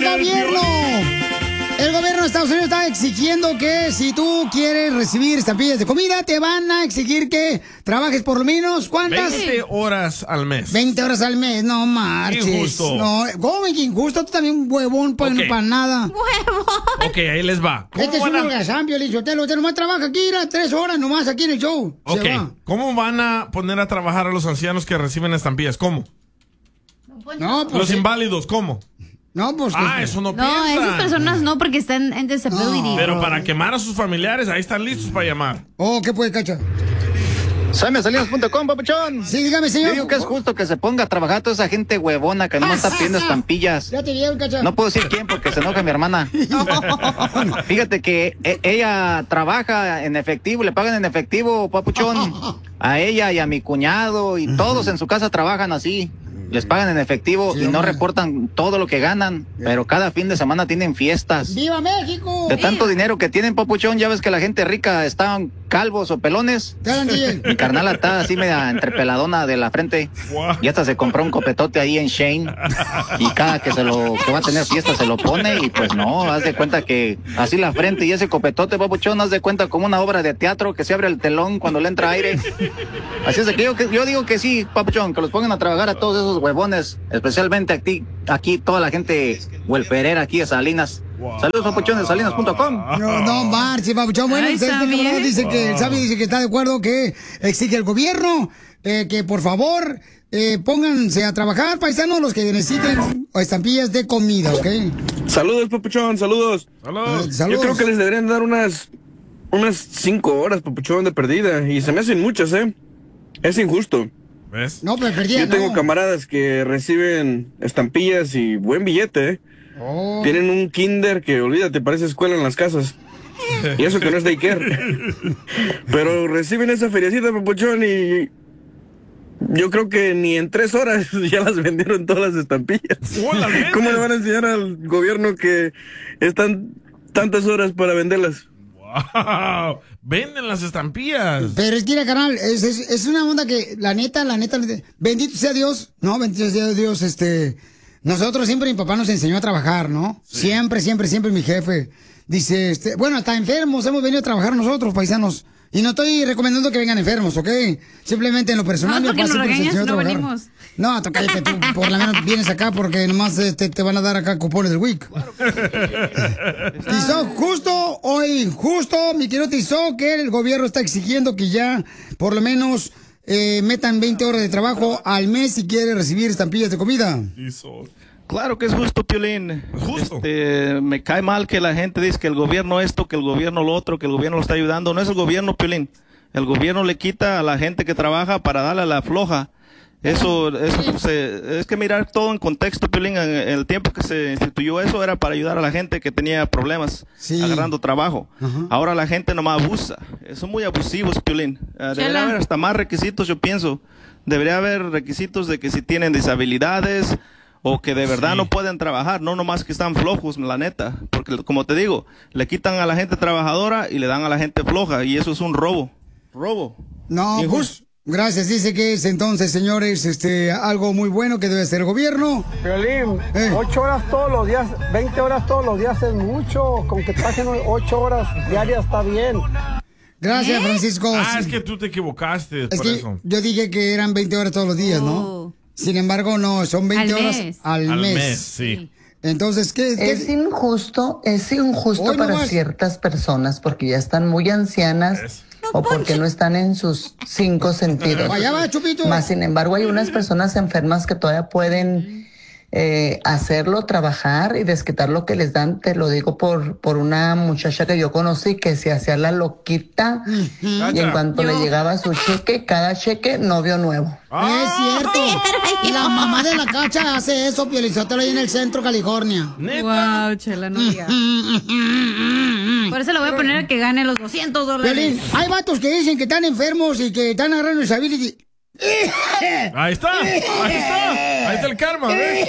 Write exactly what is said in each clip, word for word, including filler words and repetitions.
gobierno. El gobierno de Estados Unidos está exigiendo que si tú quieres recibir estampillas de comida, te van a exigir que trabajes por lo menos, ¿cuántas? veinte horas al mes. veinte horas al mes, no marches. Injusto. No, ¿cómo que injusto? Tú también un huevón, pues Ok. no para nada. ¡Huevón! Ok, ahí les va. ¿Cómo Este es un van a- holgazán, Piolín Sotelo. Usted nomás trabaja aquí, era tres horas nomás aquí en el show. Se Ok, va. ¿cómo van a poner a trabajar a los ancianos que reciben estampillas? ¿Cómo? No, pues... Los eh, inválidos, ¿cómo? No, pues... Ah, que- eso no, No, piensan. esas personas no, porque están en disability. Pero para quemar a sus familiares, ahí están listos para llamar. Oh, ¿qué puede, Cacha? Same Salinas punto com, papuchón. Sí, dígame, señor. Yo digo que es justo que se ponga a trabajar toda esa gente huevona que no está pidiendo estampillas. Ya te vieron, Cacha. No puedo decir quién porque se enoja mi hermana. Fíjate que e- ella trabaja en efectivo, le pagan en efectivo, papuchón. A ella y a mi cuñado y todos en su casa trabajan así. Les pagan en efectivo Sí, y no hombre. reportan todo lo que ganan, pero cada fin de semana tienen fiestas. ¡Viva México! De tanto dinero que tienen, papuchón, ya ves que la gente rica están calvos o pelones. Te hablan, D J. Mi carnal está así media entrepeladona de la frente. Y hasta se compró un copetote ahí en Shane. Y cada que se lo que va a tener fiesta se lo pone. Y pues no, haz de cuenta que así la frente y ese copetote, papuchón, haz de cuenta como una obra de teatro que se abre el telón cuando le entra aire. Así es de que yo, que yo digo que sí, papuchón, que los pongan a trabajar a todos esos huevones. Especialmente aquí, aquí toda la gente huelferera aquí de Salinas. Saludos, papuchón, de salinas punto com. No, no marche, papuchón. Bueno, Ay, usted, este Sammy, camarada ¿eh? dice que, el Sammy dice que está de acuerdo que exige el gobierno eh, que por favor eh, pónganse a trabajar, paisanos, los que necesiten estampillas de comida, ¿ok? Saludos, papuchón, saludos. Saludos. Eh, saludos. Yo creo que les deberían dar unas unas cinco horas, papuchón, de perdida. Y se me hacen muchas, ¿eh? Es injusto. ¿Ves? No, pero perdí. Yo tengo no. camaradas que reciben estampillas y buen billete, ¿eh? Oh. Tienen un kinder que, olvídate, parece escuela en las casas. Y eso que no es daycare. Pero reciben esa feriecita, papuchón, y yo creo que ni en tres horas ya las vendieron todas las estampillas. Oh, ¿las venden? ¿Cómo le van a enseñar al gobierno que están tantas horas para venderlas? ¡Wow! Venden las estampillas. Pero es que, mira, carnal, es, es, es una onda que, la neta, la neta, bendito sea Dios, ¿no? Bendito sea Dios, este... Nosotros siempre, mi papá nos enseñó a trabajar, ¿no? Sí. Siempre, siempre, siempre mi jefe dice, este... Bueno, hasta enfermos hemos venido a trabajar nosotros, paisanos. Y no estoy recomendando que vengan enfermos, ¿ok? Simplemente en lo personal, No, mi porque papá nos siempre nos regañas, enseñó a no trabajar. venimos. No, tú cállate, tú por lo menos vienes acá porque nomás este, te van a dar acá cupones del week. Tizó, justo o injusto, mi querido Tizó, que el gobierno está exigiendo que ya por lo menos eh, metan veinte horas de trabajo al mes si quiere recibir estampillas de comida. Claro que es justo, Piolín. Justo. Este, me cae mal que la gente dice que el gobierno esto, que el gobierno lo otro, que el gobierno lo está ayudando. No es el gobierno, Piolín. El gobierno le quita a la gente que trabaja para darle a la floja. Eso, eso se, es que mirar todo en contexto, Piolín. En el tiempo que se instituyó eso era para ayudar a la gente que tenía problemas Sí. agarrando trabajo. Ajá. Ahora la gente nomás abusa. Son muy abusivos, Piolín. Uh, debería Chela. haber hasta más requisitos, yo pienso. Debería haber requisitos de que si tienen disabilidades o que de verdad Sí. no pueden trabajar, no nomás que están flojos, la neta. Porque como te digo, le quitan a la gente trabajadora y le dan a la gente floja y eso es un robo. Robo. No, Injusto. pues, gracias. Dice que es entonces, señores, este, algo muy bueno que debe hacer el gobierno. Violín, Eh. ocho horas todos los días, veinte horas todos los días es mucho. Con que trabajen ocho horas diarias está bien. Gracias, Francisco. Ah, es que tú te equivocaste Es por que eso. yo dije que eran veinte horas todos los días, ¿no? Oh. Sin embargo, no, son veinte Al horas mes. al, Al mes. mes, sí. Entonces, ¿qué? qué- Es injusto, es injusto Hoy para nomás. ciertas personas porque ya están muy ancianas Es- o porque no están en sus cinco sentidos. Allá va, Chupito. Más sin embargo, hay unas personas enfermas que todavía pueden eh, hacerlo, trabajar y desquitar lo que les dan. Te lo digo por, por una muchacha que yo conocí que se hacía la loquita y en cuanto le llegaba su cheque, cada cheque, novio nuevo. Es cierto. Y la mamá de la cacha hace eso, Piolizotelo, ahí en el centro, California. ¿Neta? Wow, Chela, no digas. Por eso le voy a poner a que gane los doscientos dólares. Piolín, hay vatos que dicen que están enfermos y que están agarrando disability. Ahí está, ahí está, ahí está el karma, ¿ves?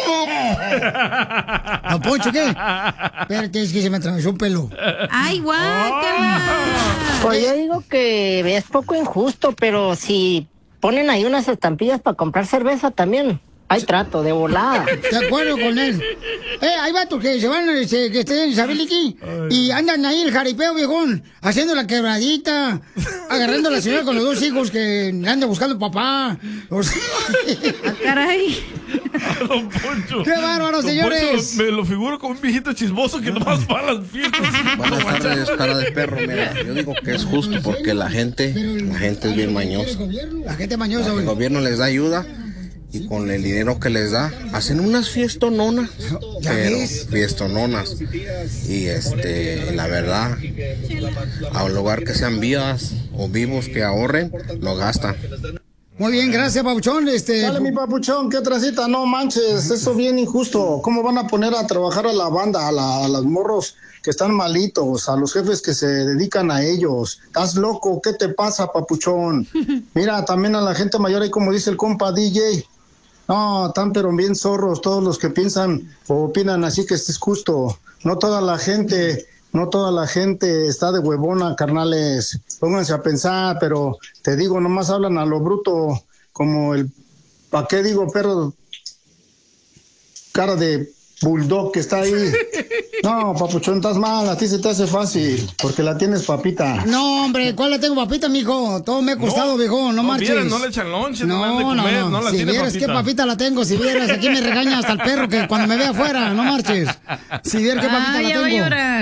¿No, Poncho, qué? Espérate, es que se me atravesó un pelo. Ay, guácala. Pues yo digo que es poco injusto, pero si ponen ahí unas estampillas para comprar cerveza también, Hay trato de volada. De acuerdo con él. Eh, hay vatos que se van, este, que estén en Isabeliki y andan ahí el jaripeo, viejón, haciendo la quebradita, agarrando a la señora con los dos hijos que andan buscando papá. O sea... ¡Ah, caray! A don Poncho. ¡Qué bárbaro, Don señores! Poncho, me lo figuro como un viejito chismoso que nomás va a las fiestas. Buenas tardes, cara de perro. Mira, yo digo que es justo porque la gente, la gente es bien mañosa. La gente mañosa, El güey. gobierno les da ayuda y con el dinero que les da hacen unas fiestononas, pero fiestononas. Y este, la verdad, al lugar que sean vivas o vivos que ahorren, lo gastan. Muy bien, gracias, Papuchón. Este... Dale, mi Papuchón, qué tracita, no manches, eso bien injusto. ¿Cómo van a poner a trabajar a la banda, a, la, a los morros que están malitos, a los jefes que se dedican a ellos? ¿Estás loco? ¿Qué te pasa, Papuchón? Mira, también a la gente mayor, ahí como dice el compa D J. No, están pero bien zorros todos los que piensan o opinan así que esto es justo. No toda la gente... No toda la gente está de huevona, carnales. Pónganse a pensar, pero te digo, nomás hablan a lo bruto, como el, ¿pa' qué digo, perro? Cara de bulldog que está ahí. No, Papuchón, estás mal, a ti se te hace fácil, porque la tienes papita. No, hombre, ¿cuál la tengo papita, mijo? Todo me ha costado, no, viejo, no, no marches. Vieras, no le echan lonche, no, no, de comer, no, no, no la si tiene vieras papita. qué papita la tengo, si vieras, aquí me regaña hasta el perro que cuando me ve afuera, no marches. Si vieras qué papita ah, la ya tengo. va a llorar.